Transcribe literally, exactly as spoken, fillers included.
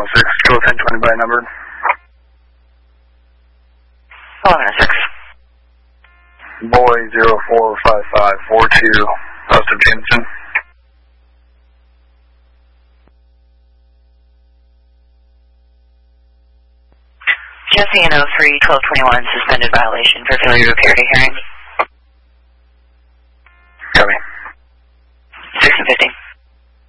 oh six, Kilo ten twenty by number. eleven oh six. Boy zero four five five four two, west of Jameson. Jesse in oh three, twelve twenty-one, suspended violation for failure to appear at a hearing. Copy. six and fifty.